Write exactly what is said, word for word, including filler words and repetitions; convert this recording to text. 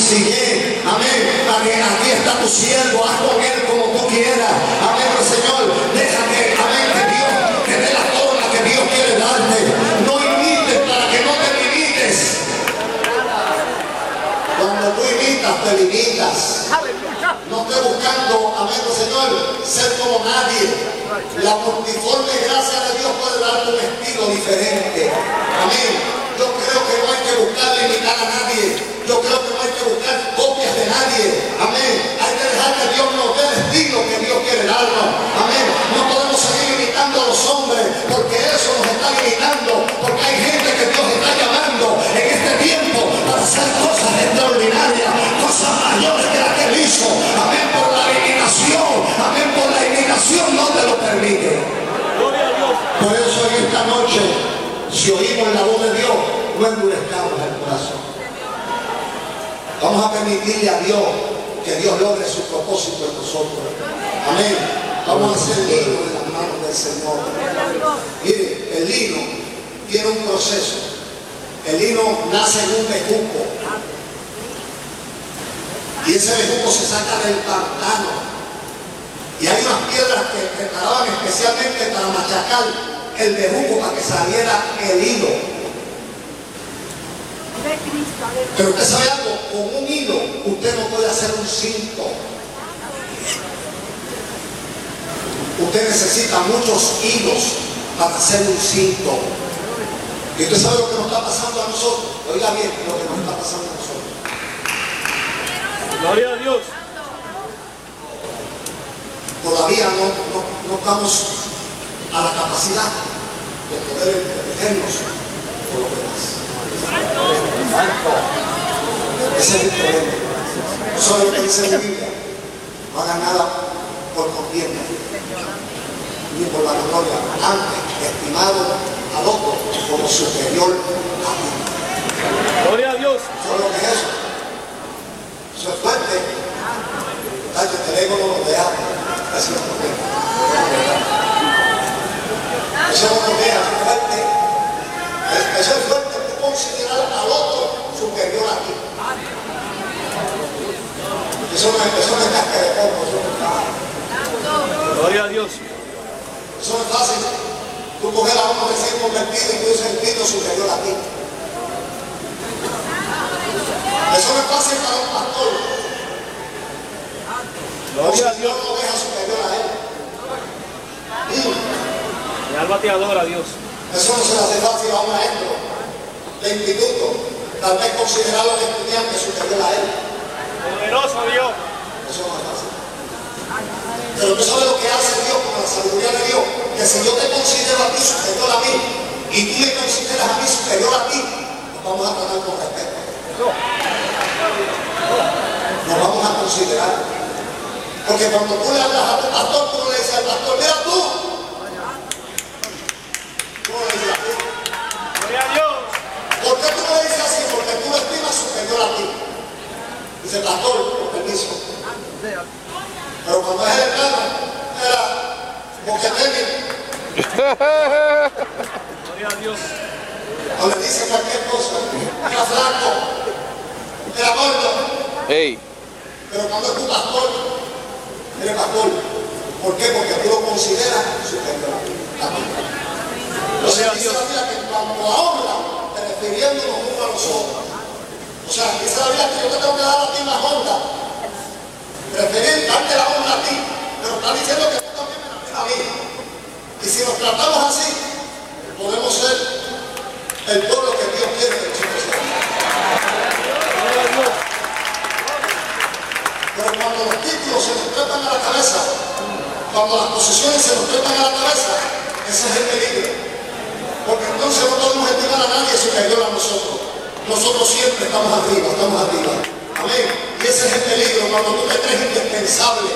siguiente. Amén. Amén. Aquí está tu siervo, haz con él como tú quieras. Amén, Señor. Deja que, amén, que Dios te dé la forma que Dios quiere darte. No imites para que no te limites. Cuando tú imitas, te limitas. No estoy buscando, amén, Señor, ser como nadie. La multiforme gracia de Dios puede darte un estilo diferente. Amén. Yo creo que no hay que buscar imitar a nadie. Yo creo que no hay que buscar copias de nadie. Amén. Hay que dejar que Dios nos dé el estilo que Dios quiere darnos. Amén. No podemos seguir imitando a los hombres, porque eso nos está limitando. Porque hay gente que Dios está llamando en este tiempo para hacer cosas extraordinarias, cosas mayores que las que él hizo. Amén. Por la limitación. Amén. Por la limitación no te lo permite. Por eso en esta noche, si oímos la voz de Dios, no endurezcamos el corazón. Vamos a permitirle a Dios que Dios logre su propósito en nosotros. Amén. Vamos a ser lino en las manos del Señor. Mire, el lino tiene un proceso. El lino nace en un bejuco. Y ese bejuco se saca del pantano. Y hay unas piedras que preparaban especialmente para machacar el bejuco para que saliera el hilo. Pero usted sabe algo, con un hilo usted no puede hacer un cinto. Usted necesita muchos hilos para hacer un cinto. Y usted sabe lo que nos está pasando a nosotros. Oiga bien lo que nos está pasando a nosotros. Gloria a Dios. Todavía no, no, no estamos a la capacidad de poder protegernos por lo que pasa. Ese es el problema. No solo lo que dice la Biblia, no haga nada por conviene ni por la gloria, antes estimado al otro como superior a ti. Gloria a Dios. ¿Sabes lo que es eso? Eso es fuerte. El teléfono no lo deja. Eso es fuerte. Eso no lo deja fuerte. Eso es fuerte. Considerar al otro superior a ti. Eso no es, eso no es casca de poco, eso no es fácil. Gloria a Dios. Eso no es fácil. Tú coger a uno recién convertido y tú sentirlo superior a ti. Eso no es fácil para un pastor. Gloria a Dios. No lo deja superior a él. Mm. Mi alma te adora, Dios. Eso no se le hace fácil a un maestro de instituto, tal vez considerar a los estudiantes superior a él. Poderoso Dios. Eso no es fácil. Pero tú sabes lo que hace Dios con la sabiduría de Dios, que si yo te considero a ti superior a mí y tú me consideras a mí superior a ti, nos vamos a tratar con respeto. Nos vamos a considerar. Porque cuando tú le hablas a tu pastor, tú no le dices al pastor, mira tú. Tú no le dices a ti. Gloria a Dios. ¿Por qué tú me dices así? Porque tú lo estimas superior a ti. Dice, pastor, por permiso. Pero cuando es el hermano, era boquetemi. Gloria a Dios. O le dice cualquier cosa. Era flaco. Era gordo. Hey. Pero cuando es tu pastor, eres pastor. ¿Por qué? Porque tú lo consideras superior a ti. Entonces dice la Biblia que cuando ahora refiriéndonos uno a los otros. O sea, dice la Biblia que yo te tengo que dar a ti una honra. Preferir darte la honra a ti, pero está diciendo que tú también me la das a mí. Y si nos tratamos así, podemos ser el pueblo que Dios quiere que nosotros seamos. Pero cuando los títulos se nos trepan a la cabeza, cuando las posiciones se nos trepan a la cabeza, ese es el peligro. Porque entonces no podemos estimar a nadie superior a nosotros. Nosotros siempre estamos arriba, estamos arriba. Amén. Y ese es el peligro. Cuando tú te crees indispensable,